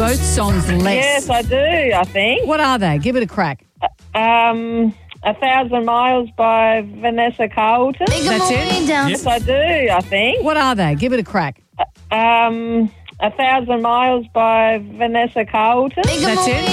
both songs less. Yes, I do, I think. What are they? Give it a crack. 1,000 Miles by Vanessa Carlton. That's it? Yes, I do, I think. What are they? Give it a crack. 1,000 Miles by Vanessa Carlton. That's it?